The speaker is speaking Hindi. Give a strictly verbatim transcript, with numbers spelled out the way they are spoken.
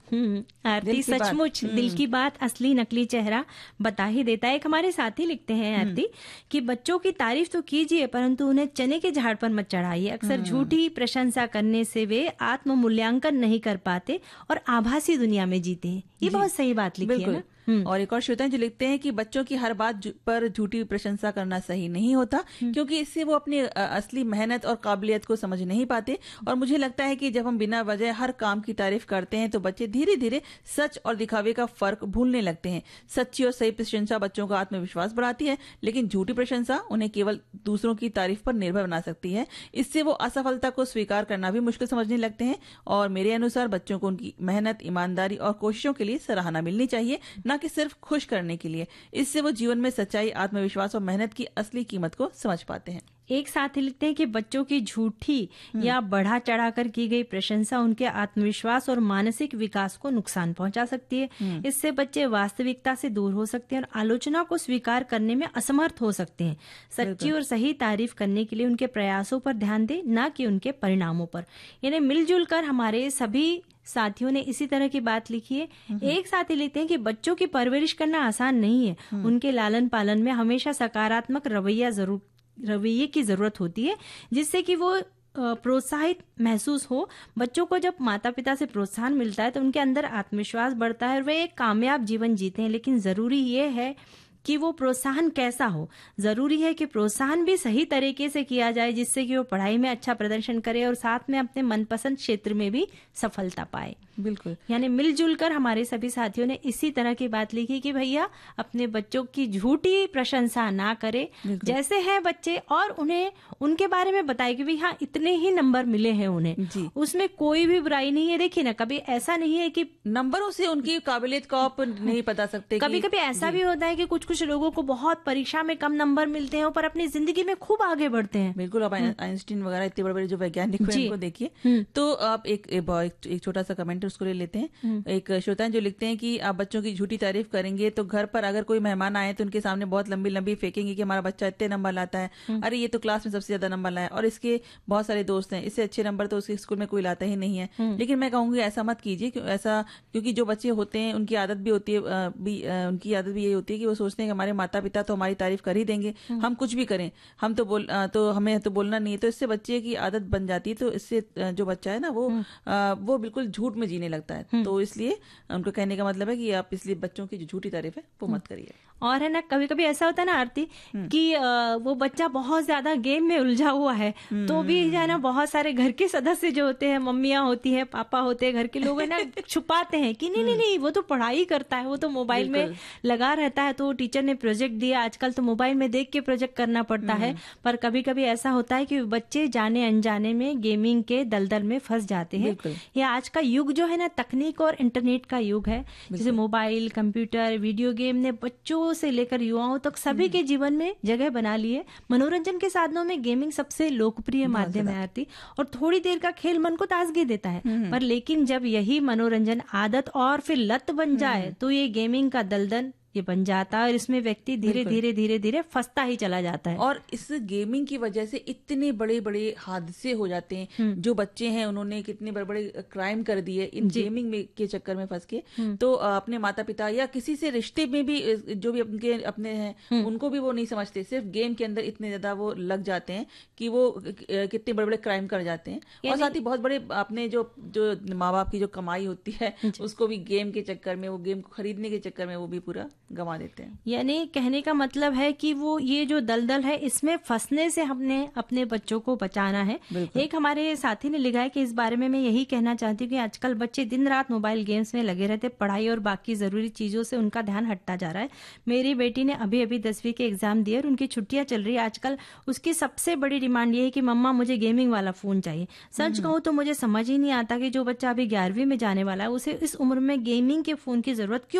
हम्म आरती, सचमुच दिल की बात असली नकली चेहरा बता ही देता है। एक हमारे साथी लिखते हैं आरती कि बच्चों की तारीफ तो कीजिए परंतु उन्हें चने के झाड़ पर मत चढ़ाइए। अक्सर झूठी प्रशंसा करने से वे आत्म मूल्यांकन नहीं कर पाते और आभासी दुनिया में जीते हैं। ये बहुत सही बात लिखी है ना। और एक और श्रोता जो लिखते हैं कि बच्चों की हर बात पर झूठी प्रशंसा करना सही नहीं होता, क्योंकि इससे वो अपनी असली मेहनत और काबिलियत को समझ नहीं पाते। और मुझे लगता है कि जब हम बिना वजह हर काम की तारीफ करते हैं तो बच्चे धीरे धीरे सच और दिखावे का फर्क भूलने लगते हैं। सच्ची और सही प्रशंसा बच्चों का आत्मविश्वास बढ़ाती है, लेकिन झूठी प्रशंसा उन्हें केवल दूसरों की तारीफ पर निर्भर बना सकती है। इससे वो असफलता को स्वीकार करना भी मुश्किल समझने लगते हैं। और मेरे अनुसार बच्चों को उनकी मेहनत, ईमानदारी और कोशिशों के लिए सराहना मिलनी चाहिए, न कि सिर्फ खुश करने के लिए। इससे वो जीवन में सच्चाई, आत्मविश्वास और मेहनत की असली कीमत को समझ पाते हैं। एक साथी लिखते हैं कि बच्चों की झूठी या बढ़ा चढ़ाकर की गई प्रशंसा उनके आत्मविश्वास और मानसिक विकास को नुकसान पहुंचा सकती है। इससे बच्चे वास्तविकता से दूर हो सकते हैं और आलोचना को स्वीकार करने में असमर्थ हो सकते हैं। सच्ची और सही तारीफ करने के लिए उनके प्रयासों पर ध्यान दें, न कि उनके परिणामों पर। यानी मिलजुल कर हमारे सभी साथियों ने इसी तरह की बात लिखी है। एक साथी लिखते हैं कि बच्चों की परवरिश करना आसान नहीं है। उनके लालन पालन में हमेशा सकारात्मक रवैया जरूर रवैये की जरूरत होती है, जिससे कि वो प्रोत्साहित महसूस हो। बच्चों को जब माता पिता से प्रोत्साहन मिलता है तो उनके अंदर आत्मविश्वास बढ़ता है और वे एक कामयाब जीवन जीते हैं। लेकिन जरूरी ये है कि वो प्रोत्साहन कैसा हो। जरूरी है कि प्रोत्साहन भी सही तरीके से किया जाए, जिससे कि वो पढ़ाई में अच्छा प्रदर्शन करे और साथ में अपने मनपसंद क्षेत्र में भी सफलता पाए। बिल्कुल, यानी मिलजुल कर हमारे सभी साथियों ने इसी तरह की बात लिखी कि भैया अपने बच्चों की झूठी प्रशंसा ना करे, जैसे हैं बच्चे, और उन्हें उनके बारे में बताए कि भाई हाँ इतने ही नंबर मिले हैं उन्हें, उसमें कोई भी बुराई नहीं है। देखिए ना, कभी ऐसा नहीं है कि नंबरों से उनकी काबिलियत को आप नहीं बता सकते। कभी कभी ऐसा भी होता है कि कुछ कुछ लोगों को बहुत परीक्षा में कम नंबर मिलते हैं पर अपनी जिंदगी में खूब आगे बढ़ते हैं। बिल्कुल, आप आइंस्टीन वगैरह इतने बड़े बड़े जो वैज्ञानिक हैं उनको देखिए। तो आप एक एक छोटा सा कमेंट उसको ले लेते हैं। एक श्रोता जो लिखते हैं कि आप बच्चों की झूठी तारीफ करेंगे तो घर पर अगर कोई मेहमान आए तो उनके सामने बहुत लंबी लंबी फेंकेंगे कि हमारा बच्चा इतने नंबर लाता है, अरे ये तो क्लास में सबसे ज्यादा नंबर लाया और इसके बहुत सारे दोस्त हैं, इससे अच्छे नंबर तो उसके स्कूल में कोई लाता ही नहीं है। लेकिन मैं कहूंगी ऐसा मत कीजिए, क्यों ऐसा क्योंकि जो बच्चे होते हैं उनकी आदत भी होती है भी उनकी आदत भी यही होती है कि वो सोचते हैं कि हमारे माता पिता तो हमारी तारीफ कर ही देंगे, हम कुछ भी करें, हम तो बोल तो हमें तो बोलना नहीं है। तो इससे बच्चे की आदत बन जाती है, तो इससे जो बच्चा है ना वो वो बिल्कुल झूठ में जीने लगता है। तो इसलिए उनको कहने का मतलब है कि आप इसलिए बच्चों की जो झूठी तारीफ है वो मत करिए। और है ना, कभी कभी ऐसा होता है ना आरती कि वो बच्चा बहुत ज्यादा गेम में उलझा हुआ है, तो भी है ना बहुत सारे घर के सदस्य जो होते हैं, मम्मियां होती हैं, पापा होते हैं, घर के लोग है ना छुपाते हैं कि नहीं नहीं नहीं वो तो पढ़ाई करता है, वो तो मोबाइल में लगा रहता है, तो टीचर ने प्रोजेक्ट दिया, आजकल तो मोबाइल में देख के प्रोजेक्ट करना पड़ता है। पर कभी कभी ऐसा होता है कि बच्चे जाने अनजाने में गेमिंग के दलदल में फंस जाते हैं। ये आज का युग जो है ना तकनीक और इंटरनेट का युग है, जैसे मोबाइल, कंप्यूटर, वीडियो गेम ने बच्चों से लेकर युवाओं तक सभी के जीवन में जगह बना ली है। मनोरंजन के साधनों में गेमिंग सबसे लोकप्रिय माध्यम है आरती, और थोड़ी देर का खेल मन को ताजगी देता है। पर लेकिन जब यही मनोरंजन आदत और फिर लत बन जाए तो ये गेमिंग का दलदल ये बन जाता है और इसमें व्यक्ति धीरे धीरे धीरे धीरे फंसता ही चला जाता है। और इस गेमिंग की वजह से इतने बड़े बड़े हादसे हो जाते हैं। जो बच्चे हैं उन्होंने कितने बड़े बड़े क्राइम कर दिए इन गेमिंग में के चक्कर में फंस के। तो अपने माता पिता या किसी से रिश्ते में भी जो भी उनके अपने हैं उनको भी वो नहीं समझते, सिर्फ गेम के अंदर इतने ज्यादा वो लग जाते हैं कि वो कितने बड़े बड़े क्राइम कर जाते हैं। और साथ ही बहुत बड़े अपने जो जो माँ बाप की जो कमाई होती है उसको भी गेम के चक्कर में, वो गेम को खरीदने के चक्कर में वो भी पूरा गंवा देते हैं। यानी कहने का मतलब है कि वो ये जो दलदल है इसमें फंसने से हमने अपने बच्चों को बचाना है। एक हमारे साथी ने लिखा है कि इस बारे में मैं यही कहना चाहती हूँ कि आजकल बच्चे दिन रात मोबाइल गेम्स में लगे रहते, पढ़ाई और बाकी जरूरी चीजों से उनका ध्यान हटता जा रहा है। मेरी बेटी ने अभी अभी दसवीं के एग्जाम दिए और उनकी छुट्टियां चल रही है। आजकल उसकी सबसे बड़ी डिमांड ये है कि मम्मा मुझे गेमिंग वाला फोन चाहिए। सच कहूँ तो मुझे समझ ही नहीं आता कि जो बच्चा अभी ग्यारहवीं में जाने वाला है उसे इस उम्र में गेमिंग के फोन की जरूरत क्यों